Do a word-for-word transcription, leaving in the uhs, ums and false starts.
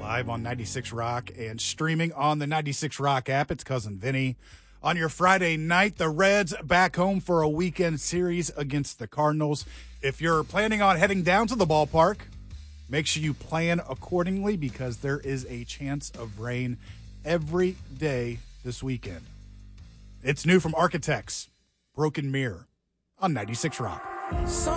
live on ninety-six Rock and streaming on the ninety-six Rock app. It's Cousin Vinny. On your Friday night, the Reds back home for a weekend series against the Cardinals. If you're planning on heading down to the ballpark, make sure you plan accordingly because there is a chance of rain every day this weekend. It's new from Architects, Broken Mirror on ninety-six Rock.